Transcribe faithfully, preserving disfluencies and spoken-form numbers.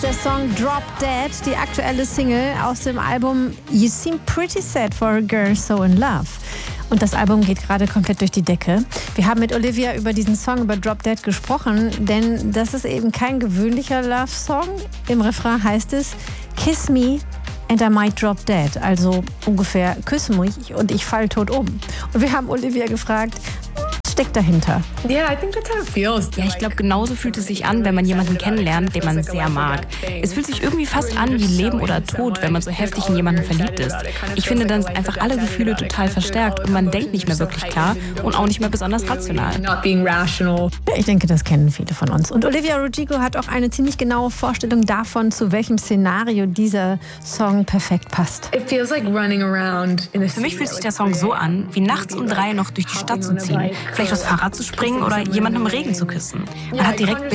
Der Song Drop Dead, die aktuelle Single aus dem Album You Seem Pretty Sad for a Girl So in Love. Und das Album geht gerade komplett durch die Decke. Wir haben mit Olivia über diesen Song, über Drop Dead gesprochen, denn das ist eben kein gewöhnlicher Love-Song. Im Refrain heißt es, Kiss me and I might drop dead. Also ungefähr, küsse mich und ich fall tot um. Und wir haben Olivia gefragt, was steckt dahinter? Ja, ich glaube, genauso fühlt es sich an, wenn man jemanden kennenlernt, den man sehr mag. Es fühlt sich irgendwie fast an wie Leben oder Tod, wenn man so heftig in jemanden verliebt ist. Ich finde, dann sind einfach alle Gefühle total verstärkt und man denkt nicht mehr wirklich klar und auch nicht mehr besonders rational. Ich denke, das kennen viele von uns. Und Olivia Rodrigo hat auch eine ziemlich genaue Vorstellung davon, zu welchem Szenario dieser Song perfekt passt. Für mich fühlt sich der Song so an, wie nachts um drei noch durch die Stadt zu ziehen, vielleicht aufs Fahrrad zu springen oder jemanden im Regen zu küssen. Man hat direkt